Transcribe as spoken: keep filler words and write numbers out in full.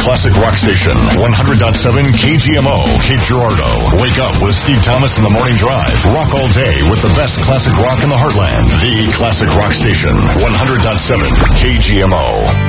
classic rock station, one hundred point seven K G M O, Cape Girardeau. Wake up with Steve Thomas in the morning drive. Rock all day with the best classic rock in the heartland. The classic rock station, one hundred point seven K G M O.